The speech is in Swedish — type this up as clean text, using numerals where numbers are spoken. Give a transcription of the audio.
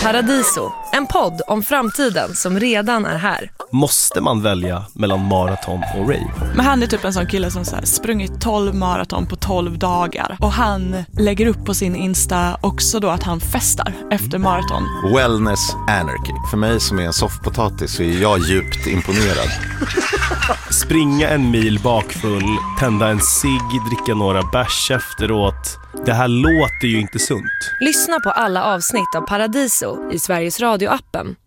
Paradiso, en podd om framtiden som redan är här. Måste man välja mellan maraton och rave? Men han är typ en sån kille som så här sprungit 12 maraton på 12 dagar. Och han lägger upp på sin Insta också då att han festar efter maraton. Wellness anarchy. För mig som är en soffpotatis så är jag djupt imponerad. Springa en mil bakfull, tända en cigg, dricka några bärs efteråt. Det här låter ju inte sunt. Lyssna på alla avsnitt av Paradiso i Sveriges Radio-appen